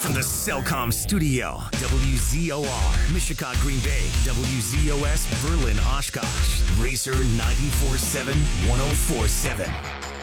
From the Cellcom studio, WZOR, Mishicot, Green Bay, WZOS, Berlin, Oshkosh, Racer 94.7, 104.7.